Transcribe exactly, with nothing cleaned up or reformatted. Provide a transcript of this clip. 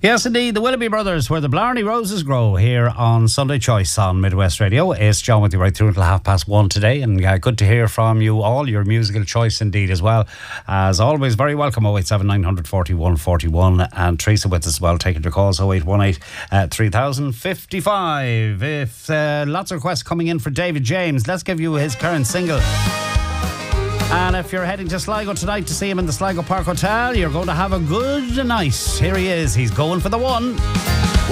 Yes, indeed, the Willoughby Brothers, where the Blarney Roses grow, here on Sunday Choice on Midwest Radio. It's John with you right through until half past one today, and uh, good to hear from you all, your musical choice indeed as well. As always, very welcome, oh eight seven nine four one four one, and Teresa with us as well, taking your calls, oh eight one eight, three thousand fifty-five. If uh, lots of requests coming in for David James, let's give you his current single. And if you're heading to Sligo tonight to see him in the Sligo Park Hotel, you're going to have a good night. Here he is. He's going for the one.